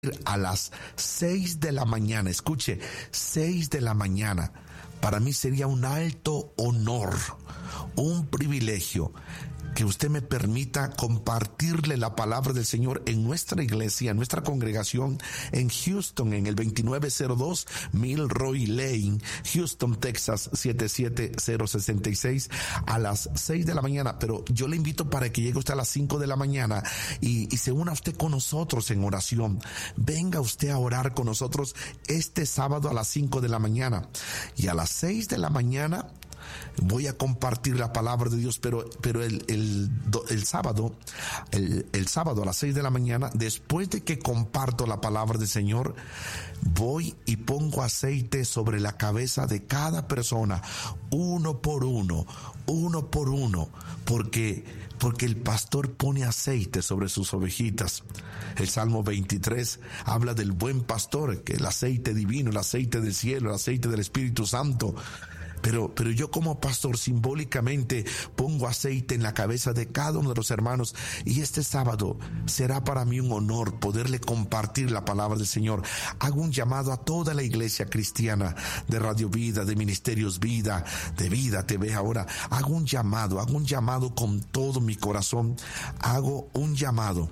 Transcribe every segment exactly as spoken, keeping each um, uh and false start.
a las seis de la mañana, escuche, seis de la mañana, para mí sería un alto honor, un privilegio que usted me permita compartirle la palabra del Señor en nuestra iglesia, en nuestra congregación en Houston, en el veintinueve cero dos Milroy Lane, Houston, Texas, siete siete cero seis seis, a las seis de la mañana. Pero yo le invito para que llegue usted a las cinco de la mañana y, y se una usted con nosotros en oración. Venga usted a orar con nosotros este sábado a las cinco de la mañana. Y a las seis de la mañana voy a compartir la palabra de Dios, pero, pero el, el, el sábado, el, el sábado a las seis de la mañana, después de que comparto la palabra del Señor, voy y pongo aceite sobre la cabeza de cada persona, uno por uno, uno por uno, porque, porque el pastor pone aceite sobre sus ovejitas. El Salmo veintitrés habla del buen pastor, que el aceite divino, el aceite del cielo, el aceite del Espíritu Santo. Pero, pero yo como pastor simbólicamente pongo aceite en la cabeza de cada uno de los hermanos, y este sábado será para mí un honor poderle compartir la palabra del Señor. Hago un llamado a toda la iglesia cristiana de Radio Vida, de Ministerios Vida, de Vida T V ahora. Hago un llamado, hago un llamado con todo mi corazón, hago un llamado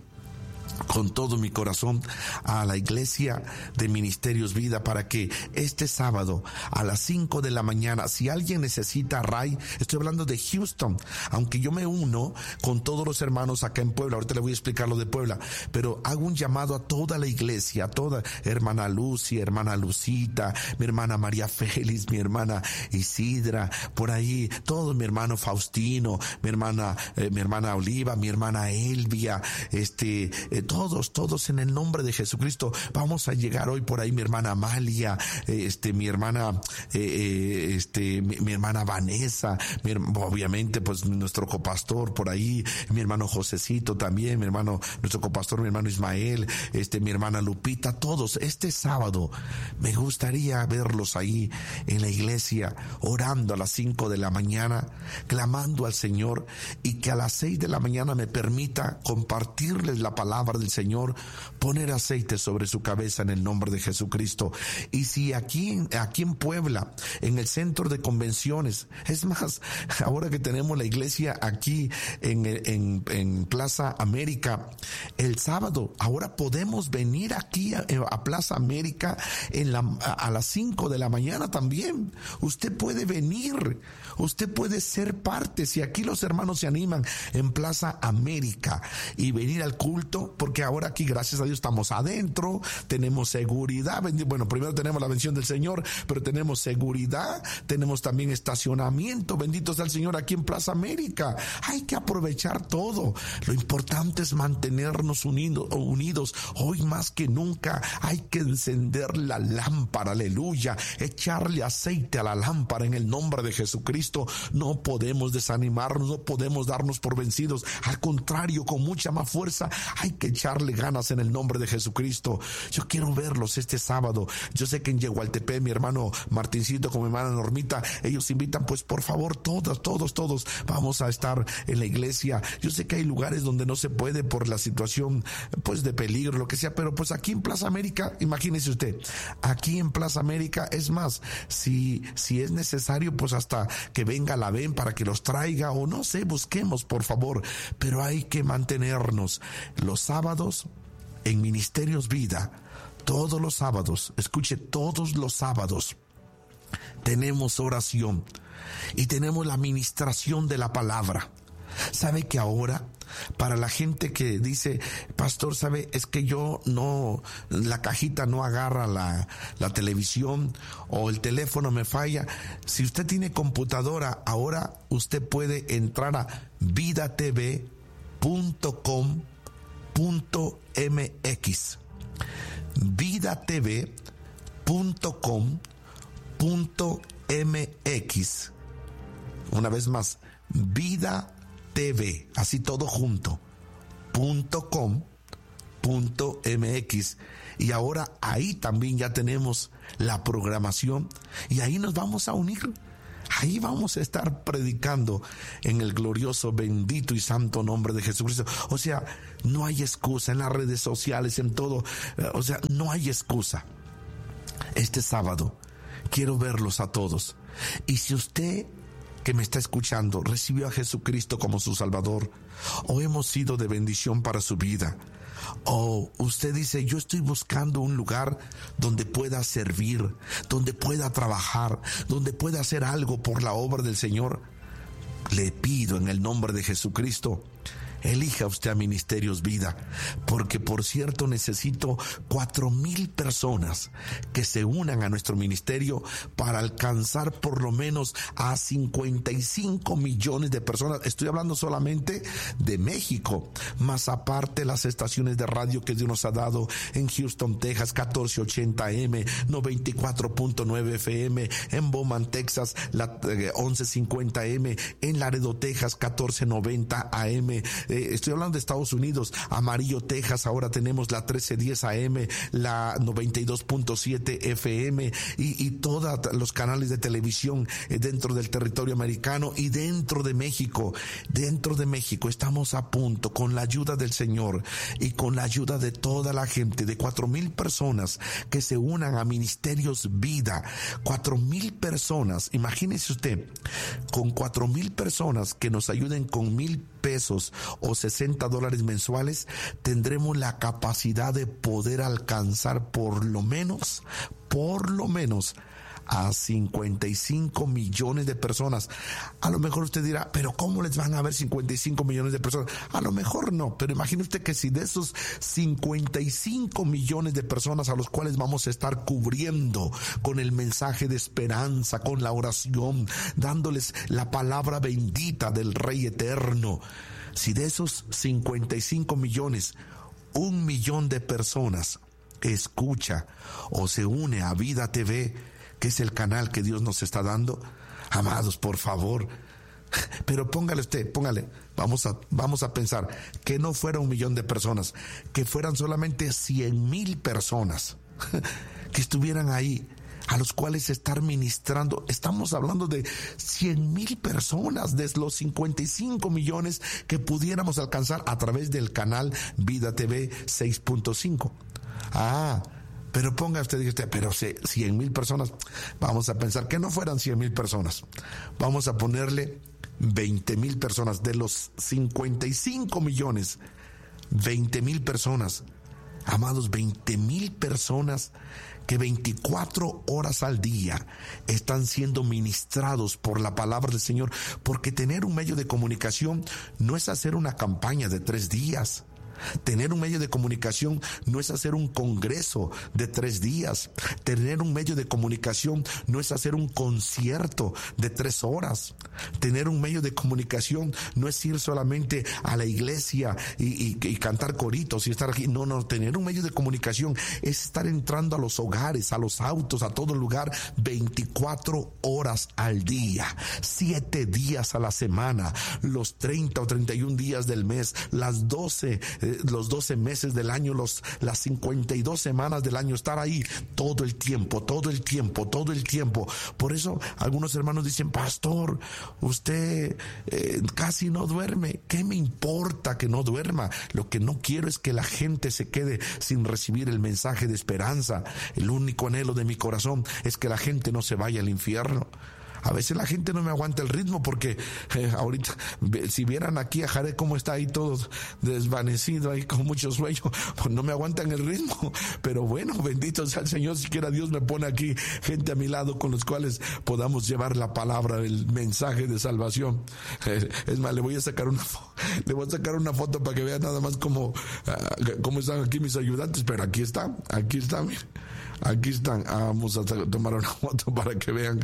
con todo mi corazón a la iglesia de Ministerios Vida para que este sábado a las cinco de la mañana, si alguien necesita Ray, estoy hablando de Houston, aunque yo me uno con todos los hermanos acá en Puebla, ahorita le voy a explicar lo de Puebla, pero hago un llamado a toda la iglesia, a toda hermana Lucy, hermana Lucita, mi hermana María Félix, mi hermana Isidra, por ahí, todo mi hermano Faustino, mi hermana, eh, mi hermana Oliva, mi hermana Elvia, este, eh, todos, todos en el nombre de Jesucristo. Vamos a llegar hoy por ahí mi hermana Amalia, este, mi hermana, eh, este, mi, mi hermana Vanessa, mi, obviamente pues nuestro copastor por ahí, mi hermano Josecito también, mi hermano, nuestro copastor, mi hermano Ismael, este, mi hermana Lupita, todos. Este sábado me gustaría verlos ahí en la iglesia, orando a las cinco de la mañana, clamando al Señor, y que a las seis de la mañana me permita compartirles la palabra del Señor, poner aceite sobre su cabeza en el nombre de Jesucristo. Y si aquí, aquí en Puebla, en el centro de convenciones, es más, ahora que tenemos la iglesia aquí en, en, en Plaza América, el sábado, ahora podemos venir aquí a, a Plaza América en la, a, a las cinco de la mañana también. Usted puede venir, usted puede ser parte, si aquí los hermanos se animan en Plaza América y venir al culto, porque ahora aquí, gracias a Dios, estamos adentro, tenemos seguridad. Bueno, primero tenemos la bendición del Señor, pero tenemos seguridad, tenemos también estacionamiento, bendito sea el Señor, aquí en Plaza América. Hay que aprovechar todo. Lo importante es mantenernos unidos, unidos. Hoy más que nunca hay que encender la lámpara, aleluya, echarle aceite a la lámpara en el nombre de Jesucristo. No podemos desanimarnos, no podemos darnos por vencidos, al contrario, con mucha más fuerza hay que echarle ganas en el nombre de Jesucristo. Yo quiero verlos este sábado. Yo sé que en Yehualtepec, mi hermano Martincito con mi hermana Normita, ellos invitan, pues por favor, todos, todos, todos vamos a estar en la iglesia. Yo sé que hay lugares donde no se puede por la situación, pues de peligro, lo que sea, pero pues aquí en Plaza América, imagínese usted, aquí en Plaza América, es más, si, si es necesario, pues hasta que venga la V E M para que los traiga, o no sé, busquemos por favor, pero hay que mantenernos los sábados en Ministerios Vida, todos los sábados, escuche, todos los sábados tenemos oración y tenemos la ministración de la palabra. ¿Sabe que ahora, para la gente que dice, pastor, sabe, es que yo no, la cajita no agarra la, la televisión o el teléfono me falla? Si usted tiene computadora, ahora usted puede entrar a vida t v punto com punto m x, vida t v punto com punto m x. Una vez más, Vida T V, así todo junto, punto com punto m x. Y ahora ahí también ya tenemos la programación y ahí nos vamos a unir. Ahí vamos a estar predicando en el glorioso, bendito y santo nombre de Jesucristo. O sea, no hay excusa en las redes sociales, en todo. O sea, no hay excusa. Este sábado quiero verlos a todos. Y si usted que me está escuchando recibió a Jesucristo como su Salvador, o hemos sido de bendición para su vida, o usted dice, yo estoy buscando un lugar donde pueda servir, donde pueda trabajar, donde pueda hacer algo por la obra del Señor, le pido en el nombre de Jesucristo, elija usted a Ministerios Vida, porque por cierto necesito cuatro mil personas que se unan a nuestro ministerio para alcanzar por lo menos a cincuenta y cinco millones de personas. Estoy hablando solamente de México, más aparte las estaciones de radio que Dios nos ha dado en Houston, Texas, catorce ochenta A M, noventa y cuatro punto nueve F M, en Bowman, Texas, la eh, once cincuenta A M, en Laredo, Texas, catorce noventa A M. Eh, estoy hablando de Estados Unidos, Amarillo, Texas, ahora tenemos la trece diez A M, la noventa y dos punto siete F M y, y todos los canales de televisión eh, dentro del territorio americano y dentro de México. Dentro de México estamos a punto, con la ayuda del Señor y con la ayuda de toda la gente, de cuatro mil personas que se unan a Ministerios Vida. Cuatro mil personas, imagínese usted, con cuatro mil personas que nos ayuden con mil pesos o sesenta dólares mensuales, tendremos la capacidad de poder alcanzar por lo menos, por lo menos a cincuenta y cinco millones de personas. A lo mejor usted dirá, pero ¿cómo les van a ver cincuenta y cinco millones de personas? A lo mejor no, pero imagine usted que si de esos cincuenta y cinco millones de personas a los cuales vamos a estar cubriendo con el mensaje de esperanza, con la oración, dándoles la palabra bendita del Rey Eterno, si de esos cincuenta y cinco millones, un millón de personas escucha o se une a Vida T V, que es el canal que Dios nos está dando, amados, por favor, pero póngale usted, póngale, vamos a, vamos a pensar que no fuera un millón de personas, que fueran solamente cien mil personas que estuvieran ahí, a los cuales estar ministrando. Estamos hablando de cien mil personas de los cincuenta y cinco millones que pudiéramos alcanzar a través del canal Vida T V seis punto cinco. Ah, pero ponga usted, dice usted, pero cien mil personas, vamos a pensar que no fueran cien mil personas, vamos a ponerle veinte mil personas, de los cincuenta y cinco millones, veinte mil personas, amados, veinte mil personas que veinticuatro horas al día están siendo ministrados por la palabra del Señor, porque tener un medio de comunicación no es hacer una campaña de tres días. Tener un medio de comunicación no es hacer un congreso de tres días. Tener un medio de comunicación no es hacer un concierto de tres horas. Tener un medio de comunicación no es ir solamente a la iglesia y, y, y cantar coritos y estar aquí. No, no, tener un medio de comunicación es estar entrando a los hogares, a los autos, a todo lugar, veinticuatro horas al día, siete días a la semana, los treinta o treinta y un días del mes, las doce los doce meses del año, los, las cincuenta y dos semanas del año, estar ahí todo el tiempo, todo el tiempo, todo el tiempo. Por eso algunos hermanos dicen, pastor, usted eh, casi no duerme. ¿Qué me importa que no duerma? Lo que no quiero es que la gente se quede sin recibir el mensaje de esperanza. El único anhelo de mi corazón es que la gente no se vaya al infierno. A veces la gente no me aguanta el ritmo porque eh, ahorita, si vieran aquí a Jared cómo está ahí todo desvanecido, ahí con mucho sueño, pues no me aguantan el ritmo. Pero bueno, bendito sea el Señor, siquiera Dios me pone aquí gente a mi lado con los cuales podamos llevar la palabra, el mensaje de salvación. Eh, es más, le voy a sacar una le voy a sacar una foto para que vean nada más cómo, uh, cómo están aquí mis ayudantes, pero aquí están, aquí están, aquí están. Ah, vamos a tomar una foto para que vean.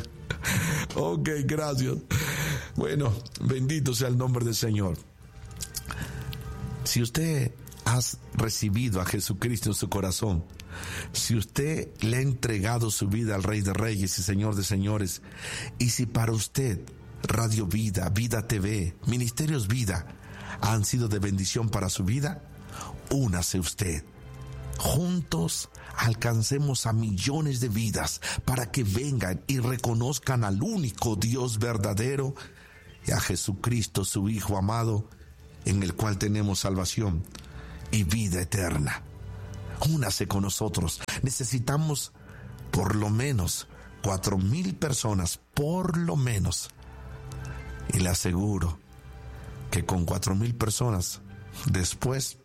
Ok, gracias. Bueno, bendito sea el nombre del Señor. Si usted ha recibido a Jesucristo en su corazón, si usted le ha entregado su vida al Rey de Reyes y Señor de Señores, y si para usted Radio Vida, Vida T V, Ministerios Vida han sido de bendición para su vida, únase usted. Juntos alcancemos a millones de vidas para que vengan y reconozcan al único Dios verdadero y a Jesucristo, su Hijo amado, en el cual tenemos salvación y vida eterna. Únase con nosotros. Necesitamos por lo menos cuatro mil personas, por lo menos. Y le aseguro que con cuatro mil personas, después,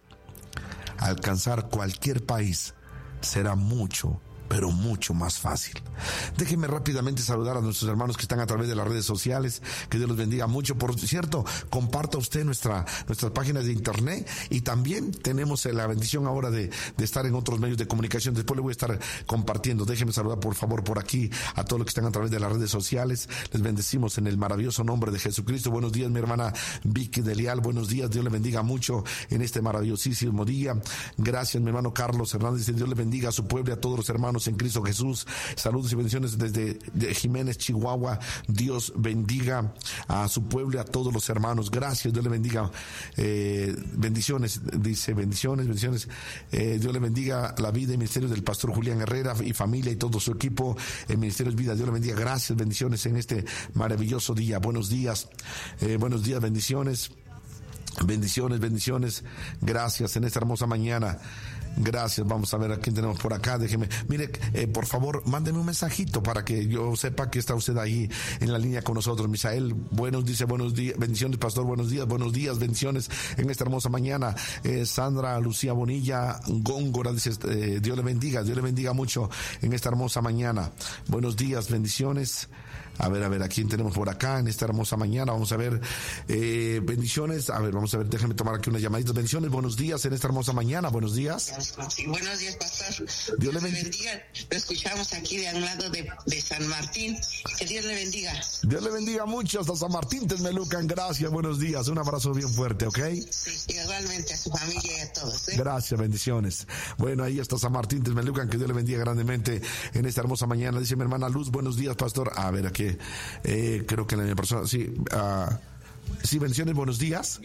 alcanzar cualquier país será mucho, pero mucho más fácil. Déjenme rápidamente saludar a nuestros hermanos que están a través de las redes sociales. Que Dios los bendiga mucho. Por cierto, comparta usted nuestra, nuestras páginas de internet, y también tenemos la bendición ahora de, de estar en otros medios de comunicación. Después le voy a estar compartiendo. Déjenme saludar por favor por aquí a todos los que están a través de las redes sociales. Les bendecimos en el maravilloso nombre de Jesucristo. Buenos días, mi hermana Vicky de Leal. Buenos días. Dios le bendiga mucho en este maravillosísimo día. Gracias, mi hermano Carlos Hernández. Dios le bendiga a su pueblo y a todos los hermanos en Cristo Jesús. Saludos y bendiciones desde Jiménez, Chihuahua. Dios bendiga a su pueblo y a todos los hermanos. Gracias, Dios le bendiga. Eh, bendiciones, dice, bendiciones, bendiciones. Eh, Dios le bendiga la vida y ministerio del pastor Julián Herrera y familia y todo su equipo en Ministerios Vida. Dios le bendiga. Gracias, bendiciones en este maravilloso día. Buenos días, eh, buenos días, bendiciones. Bendiciones, bendiciones. Gracias en esta hermosa mañana. Gracias. Vamos a ver a quién tenemos por acá. Déjeme, mire, eh, por favor, mándeme un mensajito para que yo sepa que está usted ahí en la línea con nosotros. Misael, buenos, dice buenos días, bendiciones, pastor, buenos días, buenos días, bendiciones en esta hermosa mañana. Eh, Sandra Lucía Bonilla Góngora dice, eh, Dios le bendiga, Dios le bendiga mucho en esta hermosa mañana. Buenos días, bendiciones. A ver, a ver, ¿a quién tenemos por acá en esta hermosa mañana? Vamos a ver, eh, bendiciones. A ver, vamos a ver, déjame tomar aquí unas llamaditas. Bendiciones, buenos días en esta hermosa mañana. Buenos días. Sí, buenos días, pastor. Dios le bendiga. bendiga. Lo escuchamos aquí de un lado de, de San Martín. Que Dios le bendiga. Dios le bendiga mucho hasta San Martín, Texmelucan. Gracias, buenos días. Un abrazo bien fuerte, ¿ok? Sí, igualmente a su familia y a todos, ¿eh? Gracias, bendiciones. Bueno, ahí hasta San Martín, Texmelucan. Que Dios le bendiga grandemente en esta hermosa mañana. Dice mi hermana Luz, buenos días, pastor. A ver, aquí. Eh, creo que la misma persona, sí, uh, sí, bendiciones, buenos días.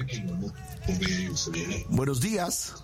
Buenos días.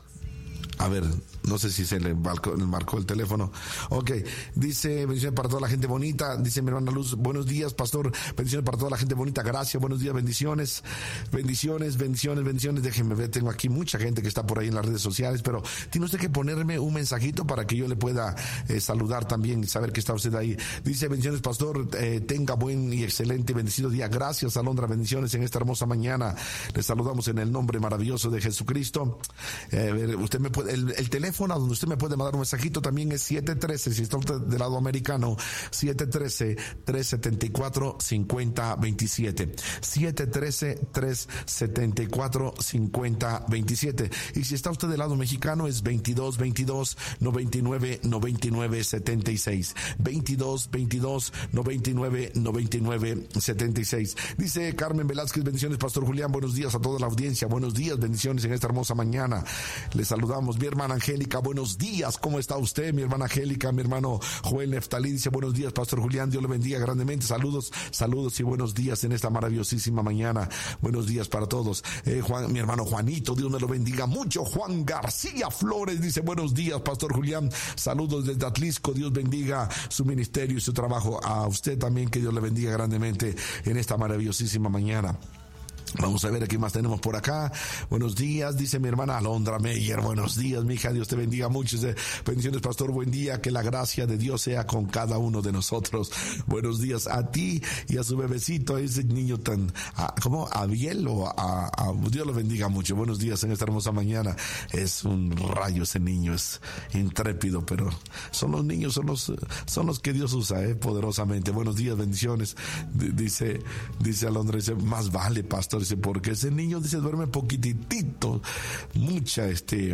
A ver, no sé si se le marcó, le marcó el teléfono. Ok, dice, bendiciones para toda la gente bonita. Dice mi hermana Luz, buenos días, pastor. Bendiciones para toda la gente bonita. Gracias, buenos días, bendiciones. Bendiciones, bendiciones, bendiciones. Déjenme ver, tengo aquí mucha gente que está por ahí en las redes sociales, pero tiene usted que ponerme un mensajito para que yo le pueda eh, saludar también y saber que está usted ahí. Dice, bendiciones, pastor. Eh, tenga buen y excelente y bendecido día. Gracias, Alondra, bendiciones en esta hermosa mañana. Les saludamos en el nombre maravilloso de Jesucristo. Eh, usted me puede, el, el teléfono donde usted me puede mandar un mensajito también es siete uno tres, si está usted del lado americano, siete uno tres, tres siete cuatro, cinco cero dos siete, siete uno tres, tres siete cuatro, cinco cero dos siete, y si está usted del lado mexicano es veintidós veintidós, noventa y nueve, noventa y nueve, setenta y seis, veintidós veintidós, noventa y nueve, noventa y nueve, setenta y seis. Dice Carmen Velázquez, bendiciones, pastor Julián, buenos días a toda la audiencia, buenos días, bendiciones en esta hermosa mañana. Les saludamos. Mi hermana Angélica, buenos días, ¿cómo está usted? Mi hermana Angélica, mi hermano Joel Neftalí dice, buenos días, pastor Julián, Dios le bendiga grandemente, saludos, saludos y buenos días en esta maravillosísima mañana, buenos días para todos. Eh, Juan, mi hermano Juanito, Dios me lo bendiga mucho. Juan García Flores dice, buenos días, pastor Julián, saludos desde Atlisco, Dios bendiga su ministerio y su trabajo, a usted también, que Dios le bendiga grandemente en esta maravillosísima mañana. Vamos a ver qué más tenemos por acá. Buenos días, dice mi hermana Alondra Meyer. Buenos días, mi hija, Dios te bendiga mucho. Bendiciones, pastor, buen día. Que la gracia de Dios sea con cada uno de nosotros. Buenos días a ti y a su bebecito, a ese niño tan, a, ¿cómo? Abiel o a, a, Dios lo bendiga mucho. Buenos días en esta hermosa mañana. Es un rayo ese niño, es intrépido, pero son los niños, son los, son los que Dios usa, eh, poderosamente. Buenos días, bendiciones. D- dice, dice Alondra, dice, más vale, pastor. Dice, porque ese niño, dice, duerme poquitito, mucha, este,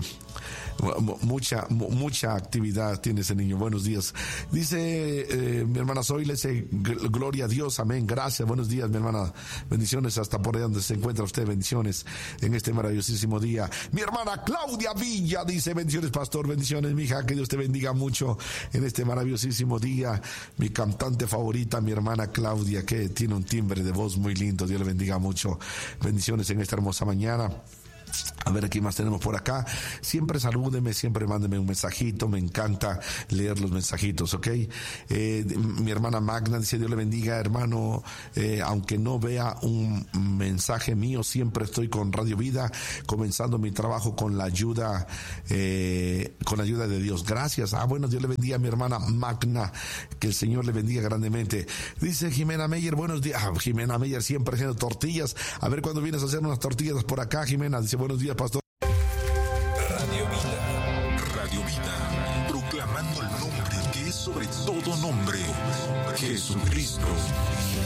mucha, mucha actividad tiene ese niño. Buenos días. Dice, eh, mi hermana Zoe, le dice, gloria a Dios, amén, gracias, buenos días, mi hermana, bendiciones hasta por ahí donde se encuentra usted, bendiciones en este maravillosísimo día. Mi hermana Claudia Villa dice, bendiciones, pastor, bendiciones, mi hija, que Dios te bendiga mucho en este maravillosísimo día. Mi cantante favorita, mi hermana Claudia, que tiene un timbre de voz muy lindo, Dios le bendiga mucho. Bendiciones en esta hermosa mañana. A ver, ¿qué más tenemos por acá? Siempre salúdeme, siempre mándeme un mensajito. Me encanta leer los mensajitos, ¿ok? Eh, mi hermana Magna dice, Dios le bendiga, hermano. Eh, aunque no vea un mensaje mío, siempre estoy con Radio Vida, comenzando mi trabajo con la ayuda, eh, con la ayuda de Dios. Gracias. Ah, bueno, Dios le bendiga a mi hermana Magna. Que el Señor le bendiga grandemente. Dice Jimena Meyer, buenos días. Ah, Jimena Meyer siempre haciendo tortillas. A ver cuándo vienes a hacer unas tortillas por acá, Jimena. Dice, buenos días, pastor. Radio Vida, Radio Vida, proclamando el nombre que es sobre todo nombre, Jesucristo.